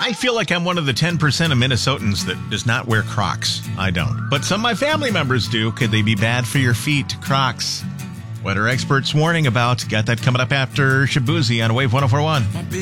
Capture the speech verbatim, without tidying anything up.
I feel like I'm one of the ten percent of Minnesotans that does not wear Crocs. I don't. But some of my family members do. Could they be bad for your feet? Crocs. What are experts warning about? Got that coming up after Shabuzi on Wave one oh four point one.